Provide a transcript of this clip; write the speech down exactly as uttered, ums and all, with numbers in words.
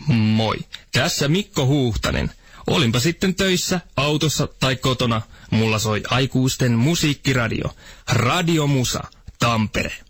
Moi, tässä Mikko Huuhtanen. Olinpa sitten töissä, autossa tai kotona, mulla soi aikuisten musiikkiradio. Radio Musa, Tampere.